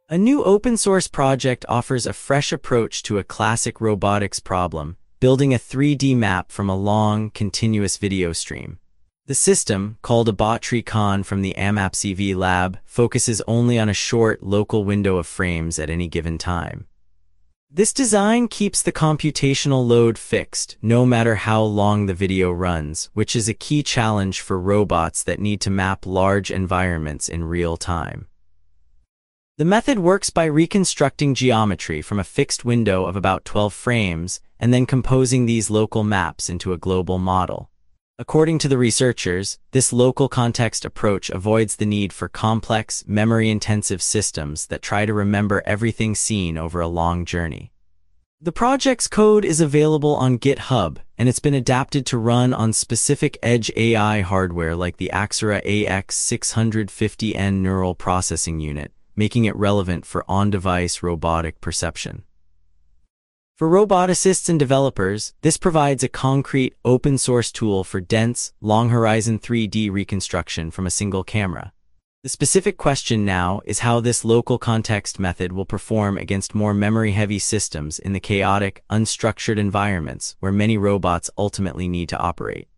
A new open-source project offers a fresh approach to a classic robotics problem, building a 3D map from a long, continuous video stream. The system, called AbotTreeCon from the AMAPCV lab, focuses only on a short, local window of frames at any given time. This design keeps the computational load fixed, no matter how long the video runs, which is a key challenge for robots that need to map large environments in real time. The method works by reconstructing geometry from a fixed window of about 12 frames and then composing these local maps into a global model. According to the researchers, this local context approach avoids the need for complex, memory-intensive systems that try to remember everything seen over a long journey. The project's code is available on GitHub, and it's been adapted to run on specific edge AI hardware like the Axera AX650N neural processing unit, making it relevant for on-device robotic perception. For roboticists and developers, this provides a concrete, open-source tool for dense, long-horizon 3D reconstruction from a single camera. The specific question now is how this local context method will perform against more memory-heavy systems in the chaotic, unstructured environments where many robots ultimately need to operate.